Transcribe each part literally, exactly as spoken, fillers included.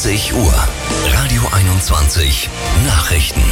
zwanzig Uhr. Radio einundzwanzig Nachrichten.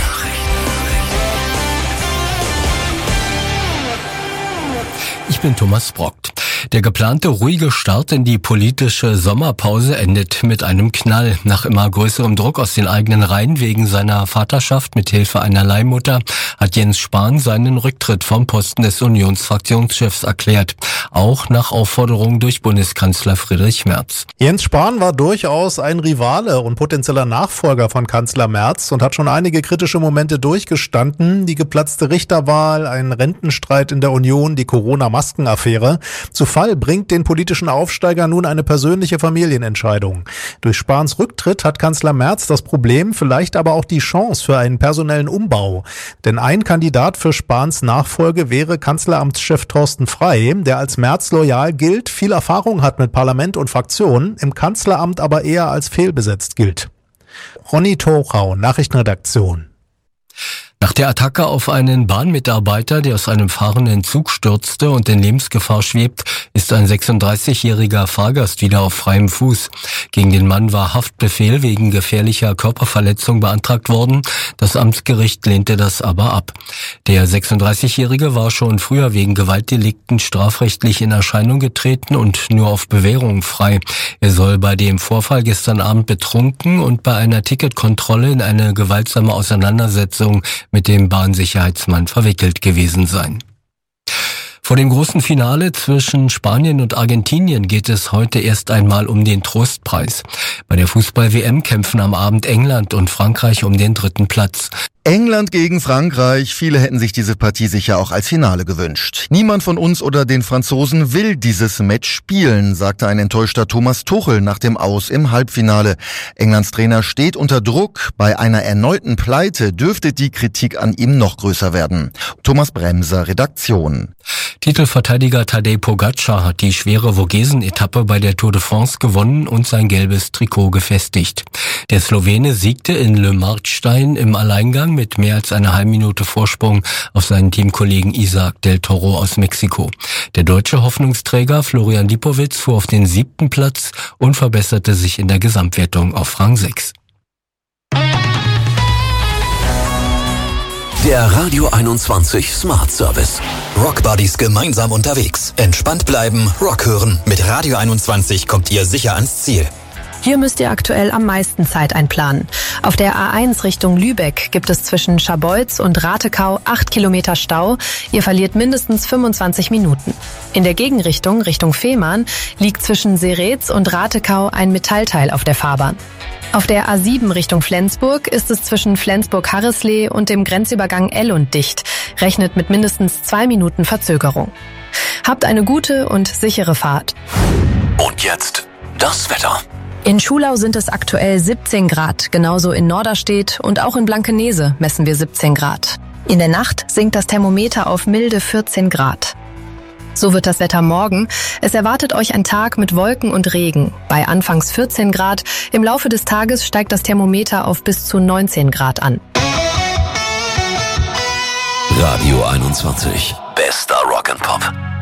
Ich bin Thomas Brockt. Der geplante ruhige Start in die politische Sommerpause endet mit einem Knall. Nach immer größerem Druck aus den eigenen Reihen wegen seiner Vaterschaft mit Hilfe einer Leihmutter hat Jens Spahn seinen Rücktritt vom Posten des Unionsfraktionschefs erklärt. Auch nach Aufforderung durch Bundeskanzler Friedrich Merz. Jens Spahn war durchaus ein Rivale und potenzieller Nachfolger von Kanzler Merz und hat schon einige kritische Momente durchgestanden. Die geplatzte Richterwahl, ein Rentenstreit in der Union, die Corona-Maskenaffäre. Zu Fall bringt den politischen Aufsteiger nun eine persönliche Familienentscheidung. Durch Spahns Rücktritt hat Kanzler Merz das Problem, vielleicht aber auch die Chance für einen personellen Umbau. Denn ein Kandidat für Spahns Nachfolge wäre Kanzleramtschef Thorsten Frey, der als Merz loyal gilt, viel Erfahrung hat mit Parlament und Fraktionen, im Kanzleramt aber eher als fehlbesetzt gilt. Ronny Torau, Nachrichtenredaktion. Nach der Attacke auf einen Bahnmitarbeiter, der aus einem fahrenden Zug stürzte und in Lebensgefahr schwebt, ist ein sechsunddreißigjähriger Fahrgast wieder auf freiem Fuß. Gegen den Mann war Haftbefehl wegen gefährlicher Körperverletzung beantragt worden. Das Amtsgericht lehnte das aber ab. Der sechsunddreißigjährige war schon früher wegen Gewaltdelikten strafrechtlich in Erscheinung getreten und nur auf Bewährung frei. Er soll bei dem Vorfall gestern Abend betrunken und bei einer Ticketkontrolle in eine gewaltsame Auseinandersetzung mit dem Bahnsicherheitsmann verwickelt gewesen sein. Vor dem großen Finale zwischen Spanien und Argentinien geht es heute erst einmal um den Trostpreis. Bei der Fußball-W M kämpfen am Abend England und Frankreich um den dritten Platz. England gegen Frankreich. Viele hätten sich diese Partie sicher auch als Finale gewünscht. Niemand von uns oder den Franzosen will dieses Match spielen, sagte ein enttäuschter Thomas Tuchel nach dem Aus im Halbfinale. Englands Trainer steht unter Druck. Bei einer erneuten Pleite dürfte die Kritik an ihm noch größer werden. Thomas Bremser, Redaktion. Titelverteidiger Tadej Pogacar hat die schwere Vogesen-Etappe bei der Tour de France gewonnen und sein gelbes Trikot gefestigt. Der Slowene siegte in Le Markstein im Alleingang mit mehr als einer halben Minute Vorsprung auf seinen Teamkollegen Isaac del Toro aus Mexiko. Der deutsche Hoffnungsträger Florian Lipowitz fuhr auf den siebten Platz und verbesserte sich in der Gesamtwertung auf Rang sechs. Der Radio einundzwanzig Smart Service. Rock Buddies gemeinsam unterwegs. Entspannt bleiben, Rock hören. Mit Radio einundzwanzig kommt ihr sicher ans Ziel. Hier müsst ihr aktuell am meisten Zeit einplanen. Auf der A eins Richtung Lübeck gibt es zwischen Scharbeutz und Ratekau acht Kilometer Stau. Ihr verliert mindestens fünfundzwanzig Minuten. In der Gegenrichtung, Richtung Fehmarn, liegt zwischen Seretz und Ratekau ein Metallteil auf der Fahrbahn. Auf der A sieben Richtung Flensburg ist es zwischen Flensburg-Harreslee und dem Grenzübergang Ellund dicht. Rechnet mit mindestens zwei Minuten Verzögerung. Habt eine gute und sichere Fahrt. Und jetzt das Wetter. In Schulau sind es aktuell siebzehn Grad, genauso in Norderstedt und auch in Blankenese messen wir siebzehn Grad. In der Nacht sinkt das Thermometer auf milde vierzehn Grad. So wird das Wetter morgen. Es erwartet euch ein Tag mit Wolken und Regen. Bei anfangs vierzehn Grad, im Laufe des Tages steigt das Thermometer auf bis zu neunzehn Grad an. Radio einundzwanzig. Bester Rock and Pop.